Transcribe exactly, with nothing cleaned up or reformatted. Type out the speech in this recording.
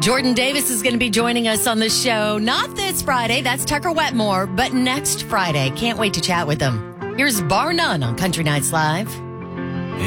Jordan Davis is going to be joining us on the show, not this Friday. That's Tucker Wetmore, but next Friday. Can't wait to chat with him. Here's Bar None on Country Nights Live.